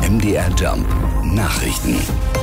MDR Jump Nachrichten.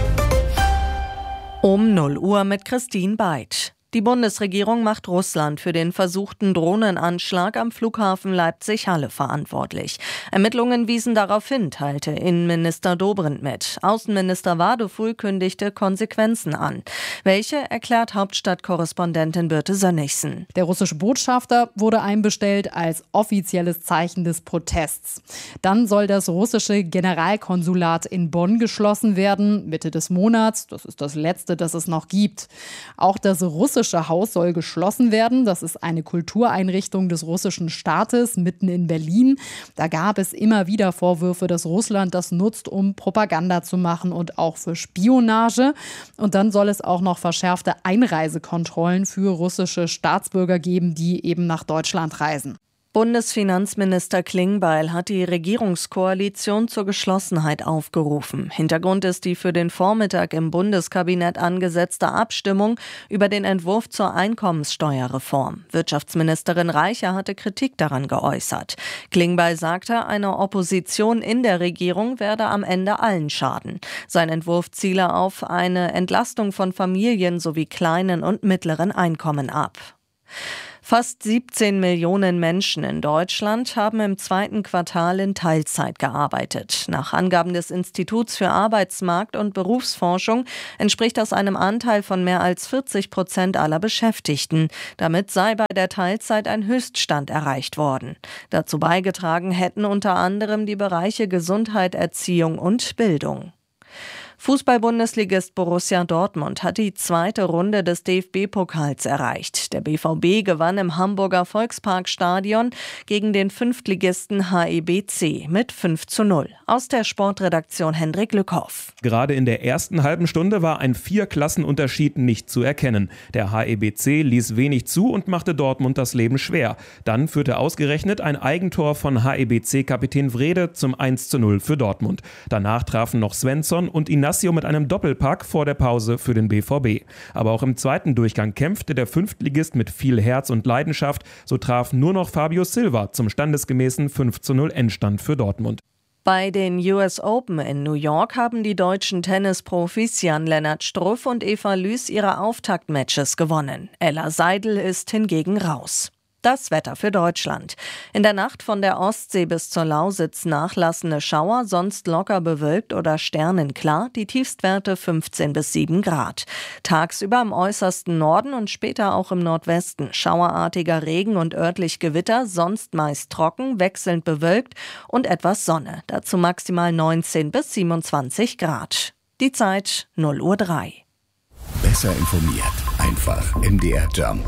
Um 0 Uhr mit Christine Beitsch. Die Bundesregierung macht Russland für den versuchten Drohnenanschlag am Flughafen Leipzig-Halle verantwortlich. Ermittlungen wiesen darauf hin, teilte Innenminister Dobrindt mit. Außenminister Wadefuhl kündigte Konsequenzen an. Welche, erklärt Hauptstadtkorrespondentin Birte Sönnigsen. Der russische Botschafter wurde einbestellt als offizielles Zeichen des Protests. Dann soll das russische Generalkonsulat in Bonn geschlossen werden, Mitte des Monats. Das ist das letzte, das es noch gibt. Auch das russische Haus soll geschlossen werden. Das ist eine Kultureinrichtung des russischen Staates mitten in Berlin. Da gab es immer wieder Vorwürfe, dass Russland das nutzt, um Propaganda zu machen und auch für Spionage. Und dann soll es auch noch verschärfte Einreisekontrollen für russische Staatsbürger geben, die eben nach Deutschland reisen. Bundesfinanzminister Klingbeil hat die Regierungskoalition zur Geschlossenheit aufgerufen. Hintergrund ist die für den Vormittag im Bundeskabinett angesetzte Abstimmung über den Entwurf zur Einkommenssteuerreform. Wirtschaftsministerin Reicher hatte Kritik daran geäußert. Klingbeil sagte, eine Opposition in der Regierung werde am Ende allen schaden. Sein Entwurf ziele auf eine Entlastung von Familien sowie kleinen und mittleren Einkommen ab. Fast 17 Millionen Menschen in Deutschland haben im zweiten Quartal in Teilzeit gearbeitet. Nach Angaben des Instituts für Arbeitsmarkt- und Berufsforschung entspricht das einem Anteil von mehr als 40% aller Beschäftigten. Damit sei bei der Teilzeit ein Höchststand erreicht worden. Dazu beigetragen hätten unter anderem die Bereiche Gesundheit, Erziehung und Bildung. Fußball-Bundesligist Borussia Dortmund hat die zweite Runde des DFB-Pokals erreicht. Der BVB gewann im Hamburger Volksparkstadion gegen den Fünftligisten HEBC mit 5:0. Aus der Sportredaktion Hendrik Lückhoff. Gerade in der ersten halben Stunde war ein 4-Klassenunterschied nicht zu erkennen. Der HEBC ließ wenig zu und machte Dortmund das Leben schwer. Dann führte ausgerechnet ein Eigentor von HEBC-Kapitän Wrede zum 1:0 für Dortmund. Danach trafen noch Svensson und Inacio mit einem Doppelpack vor der Pause für den BVB. Aber auch im zweiten Durchgang kämpfte der Fünftligist mit viel Herz und Leidenschaft. So traf nur noch Fabio Silva zum standesgemäßen 5:0 Endstand für Dortmund. Bei den US Open in New York haben die deutschen Tennisprofis Jan-Lennart Struff und Eva Lüß ihre Auftaktmatches gewonnen. Ella Seidel ist hingegen raus. Das Wetter für Deutschland. In der Nacht von der Ostsee bis zur Lausitz nachlassende Schauer, sonst locker bewölkt oder sternenklar, die Tiefstwerte 15 bis 7 Grad. Tagsüber im äußersten Norden und später auch im Nordwesten schauerartiger Regen und örtlich Gewitter, sonst meist trocken, wechselnd bewölkt und etwas Sonne. Dazu maximal 19 bis 27 Grad. Die Zeit 0:03 Uhr. Besser informiert, einfach MDR Jump.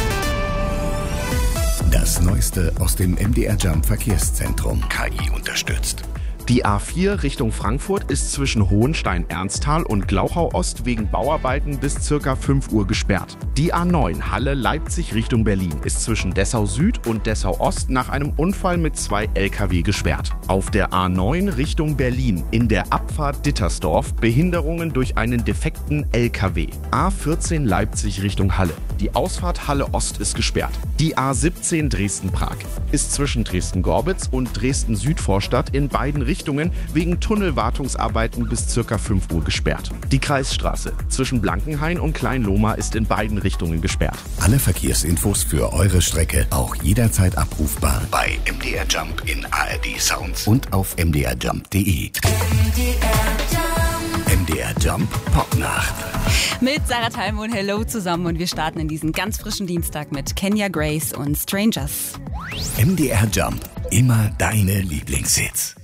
Das Neueste aus dem MDR Jump Verkehrszentrum. KI unterstützt. Die A4 Richtung Frankfurt ist zwischen Hohenstein-Ernsthal und Glauchau-Ost wegen Bauarbeiten bis ca. 5 Uhr gesperrt. Die A9 Halle-Leipzig Richtung Berlin ist zwischen Dessau-Süd und Dessau-Ost nach einem Unfall mit 2 Lkw gesperrt. Auf der A9 Richtung Berlin in der Abfahrt Dittersdorf Behinderungen durch einen defekten Lkw. A14 Leipzig Richtung Halle. Die Ausfahrt Halle-Ost ist gesperrt. Die A17 Dresden-Prag ist zwischen Dresden-Gorbitz und Dresden-Südvorstadt in beiden Richtungen wegen Tunnelwartungsarbeiten bis ca. 5 Uhr gesperrt. Die Kreisstraße zwischen Blankenhain und Klein-Lohmar ist in beiden Richtungen gesperrt. Alle Verkehrsinfos für eure Strecke auch jederzeit abrufbar bei MDR Jump in ARD Sounds und auf mdrjump.de. MDR Jump Popnacht. Mit Sarah Thalmo und Hello zusammen und wir starten in diesen ganz frischen Dienstag mit Kenya Grace und Strangers. MDR Jump, immer deine Lieblingshits.